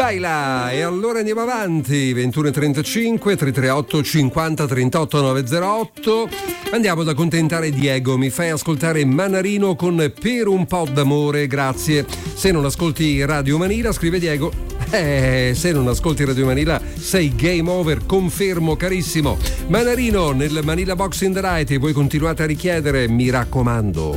Laila, e allora andiamo avanti. 21:35, 338 50 38 908. Andiamo ad accontentare Diego. Mi fai ascoltare Manarino con Per un po' d'amore, grazie. Se non ascolti Radio Manila, scrive Diego, se non ascolti Radio Manila sei game over, confermo carissimo. Manarino nel Manila Box in the Night, e voi continuate a richiedere, mi raccomando.